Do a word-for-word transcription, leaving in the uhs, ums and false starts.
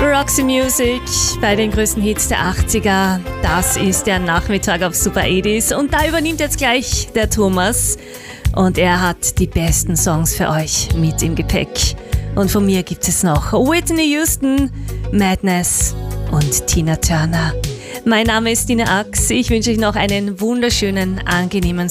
Roxy Music bei den größten Hits der achtziger. Das ist der Nachmittag auf Super achtzig und da übernimmt jetzt gleich der Thomas und er hat die besten Songs für euch mit im Gepäck. Und von mir gibt es noch Whitney Houston, Madness und Tina Turner. Mein Name ist Tina Ax. Ich wünsche euch noch einen wunderschönen, angenehmen